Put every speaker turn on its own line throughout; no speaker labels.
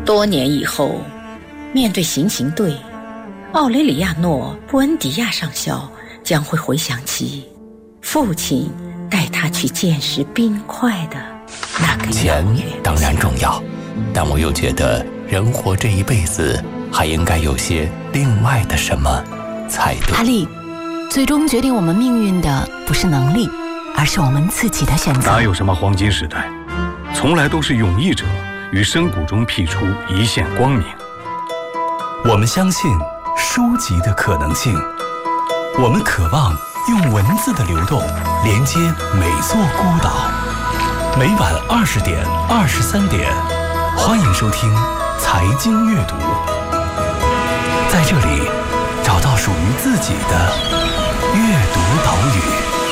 多年以后，面对行刑队，奥雷里亚诺·布恩迪亚上校将会回想起父亲带他去见识冰块的那个
钱当然重要，但我又觉得人活这一辈子还应该有些另外的什么才对。
阿丽，最终决定我们命运的不是能力，而是我们自己的选择。
哪有什么黄金时代，从来都是勇毅者于深谷中辟出一线光明。
我们相信书籍的可能性，我们渴望用文字的流动连接每座孤岛。每晚20点、23点，欢迎收听财经阅读，在这里找到属于自己的阅读岛屿。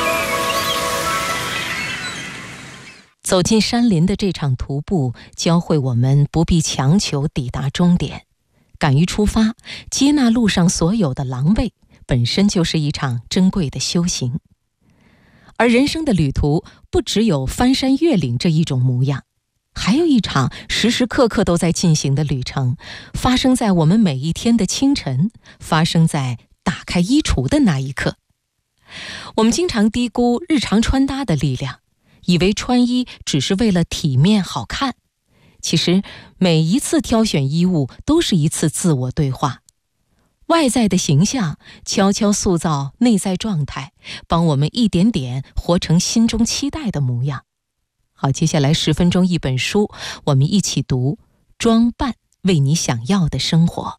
走进山林的这场徒步，教会我们不必强求抵达终点，敢于出发，接纳路上所有的狼狈，本身就是一场珍贵的修行。而人生的旅途不只有翻山越岭这一种模样，还有一场时时刻刻都在进行的旅程，发生在我们每一天的清晨，发生在打开衣橱的那一刻。我们经常低估日常穿搭的力量，以为穿衣只是为了体面好看。其实每一次挑选衣物都是一次自我对话，外在的形象悄悄塑造内在状态，帮我们一点点活成心中期待的模样。好，接下来10分钟一本书，我们一起读《装扮为你想要的生活》。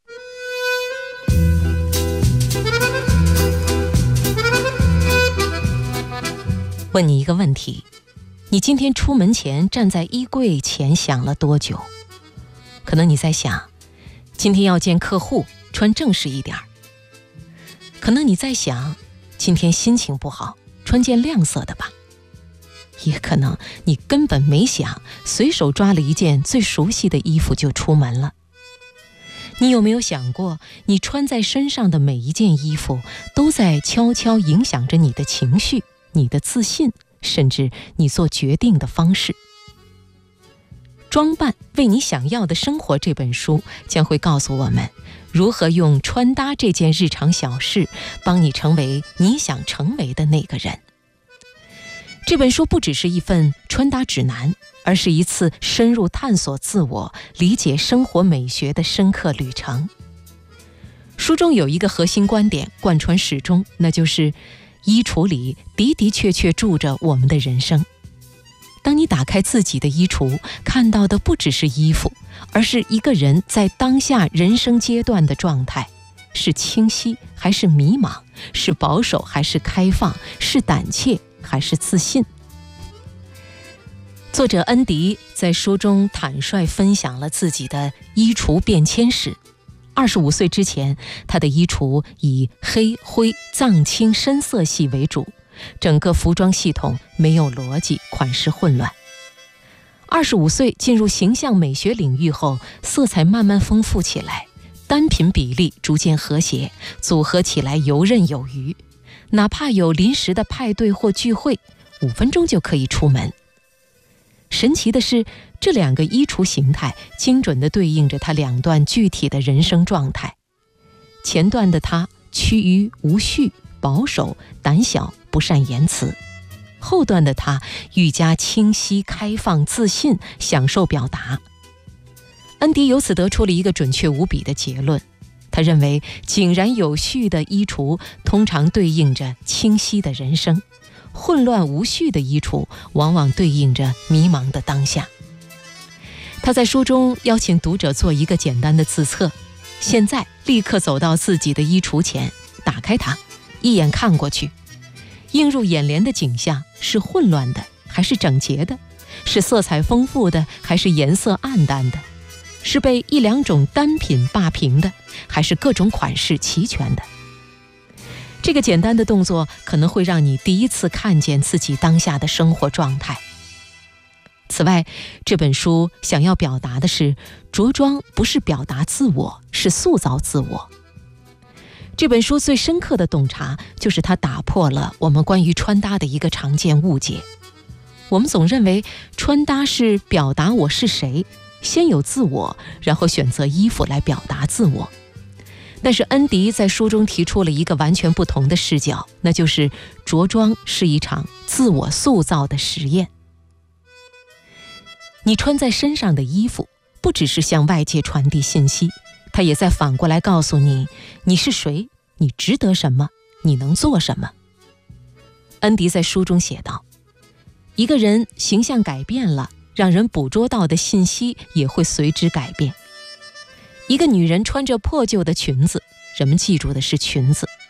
问你一个问题，你今天出门前站在衣柜前想了多久？可能你在想，今天要见客户，穿正式一点。可能你在想，今天心情不好，穿件亮色的吧。也可能你根本没想，随手抓了一件最熟悉的衣服就出门了。你有没有想过，你穿在身上的每一件衣服都在悄悄影响着你的情绪、你的自信，甚至你做决定的方式。装扮为你想要的生活这本书将会告诉我们，如何用穿搭这件日常小事，帮你成为你想成为的那个人。这本书不只是一份穿搭指南，而是一次深入探索自我、理解生活美学的深刻旅程。书中有一个核心观点贯穿始终，那就是衣橱里的的确确住着我们的人生。当你打开自己的衣橱，看到的不只是衣服，而是一个人在当下人生阶段的状态，是清晰还是迷茫，是保守还是开放，是胆怯还是自信。作者恩迪在书中坦率分享了自己的衣橱变迁史。25岁之前，他的衣橱以黑、灰、藏青、深色系为主，整个服装系统没有逻辑，款式混乱。25岁进入形象美学领域后，色彩慢慢丰富起来，单品比例逐渐和谐，组合起来游刃有余。哪怕有临时的派对或聚会，5分钟就可以出门。神奇的是，这2个衣橱形态精准地对应着他2段具体的人生状态。前段的他趋于无序、保守、胆小、不善言辞；后段的他愈加清晰、开放、自信，享受表达。恩迪由此得出了一个准确无比的结论，他认为井然有序的衣橱通常对应着清晰的人生，混乱无序的衣橱往往对应着迷茫的当下。他在书中邀请读者做一个简单的自测，现在立刻走到自己的衣橱前，打开它，一眼看过去，映入眼帘的景象是混乱的还是整洁的？是色彩丰富的还是颜色暗淡的？是被1-2种单品霸屏的，还是各种款式齐全的？这个简单的动作可能会让你第一次看见自己当下的生活状态。此外，这本书想要表达的是，着装不是表达自我，是塑造自我。这本书最深刻的洞察，就是它打破了我们关于穿搭的一个常见误解。我们总认为穿搭是表达我是谁， 先有自我，然后选择衣服来表达自我。但是恩迪在书中提出了一个完全不同的视角，那就是着装是一场自我塑造的实验。你穿在身上的衣服不只是向外界传递信息，它也在反过来告诉你，你是谁，你值得什么，你能做什么。恩迪在书中写道，一个人形象改变了，让人捕捉到的信息也会随之改变。一个女人穿着破旧的裙子，人们记住的是裙子；